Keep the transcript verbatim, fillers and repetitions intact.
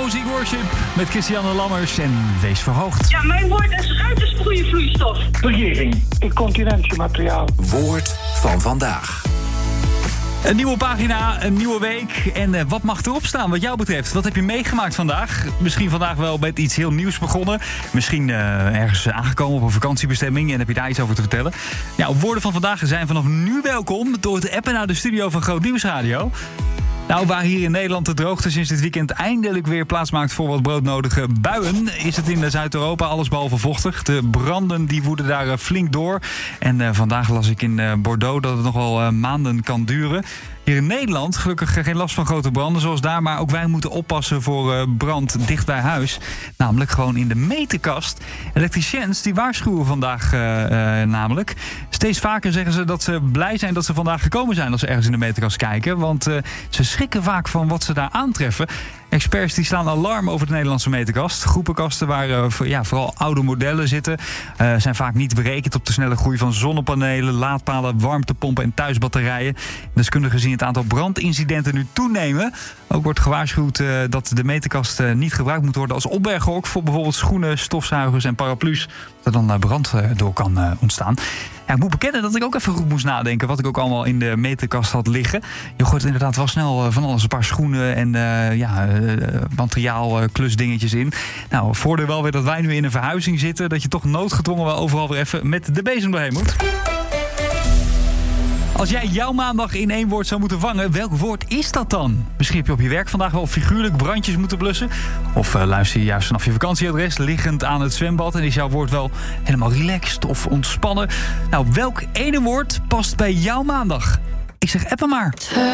Cozy Worship met Christiane Lammers en Wees Verhoogd. Ja, mijn woord is ruimtesproeien-vloeistof. Vergeving, incontinentiemateriaal. Woord van vandaag. Een nieuwe pagina, een nieuwe week. En uh, wat mag erop staan wat jou betreft? Wat heb je meegemaakt vandaag? Misschien vandaag wel met iets heel nieuws begonnen. Misschien uh, ergens aangekomen op een vakantiebestemming. En heb je daar iets over te vertellen? Ja, woorden van vandaag zijn vanaf nu welkom door het appen naar de studio van Groot Nieuws Radio. Nou, waar hier in Nederland de droogte sinds dit weekend eindelijk weer plaatsmaakt voor wat broodnodige buien, is het in Zuid-Europa allesbehalve vochtig. De branden die woeden daar flink door. En uh, vandaag las ik in uh, Bordeaux dat het nog wel uh, maanden kan duren. Hier in Nederland gelukkig geen last van grote branden zoals daar, maar ook wij moeten oppassen voor uh, brand dicht bij huis. Namelijk gewoon in de meterkast. Elektriciëns die waarschuwen vandaag uh, uh, namelijk. Steeds vaker zeggen ze dat ze blij zijn dat ze vandaag gekomen zijn als ze ergens in de meterkast kijken. Want uh, ze schrikken vaak van wat ze daar aantreffen. Experts die slaan alarm over de Nederlandse meterkast. Groepenkasten waar uh, ja, vooral oude modellen zitten uh, zijn vaak niet berekend op de snelle groei van zonnepanelen, laadpalen, warmtepompen en thuisbatterijen. Deskundigen zien het aantal brandincidenten nu toenemen. Ook wordt gewaarschuwd uh, dat de meterkast uh, niet gebruikt moet worden als opberghok voor bijvoorbeeld schoenen, stofzuigers en paraplu's. Dat er dan uh, brand uh, door kan uh, ontstaan. Ja, ik moet bekennen dat ik ook even goed moest nadenken wat ik ook allemaal in de meterkast had liggen. Je gooit inderdaad wel snel uh, van alles, een paar schoenen en uh, ja, uh, materiaal, uh, klusdingetjes in. Nou, voordeel wel weer dat wij nu in een verhuizing zitten, dat je toch noodgedwongen wel overal weer even met de bezem doorheen moet. Als jij jouw maandag in één woord zou moeten vangen, welk woord is dat dan? Misschien heb je op je werk vandaag wel figuurlijk brandjes moeten blussen. Of uh, luister je juist vanaf je vakantieadres liggend aan het zwembad en is jouw woord wel helemaal relaxed of ontspannen? Nou, welk ene woord past bij jouw maandag? Ik zeg app hem maar.